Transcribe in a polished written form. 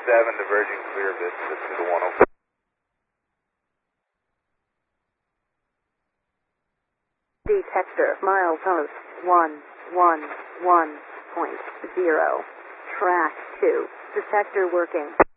diverging clear of this to the 104. Detector milepost 111.0. Track 2. Detector working.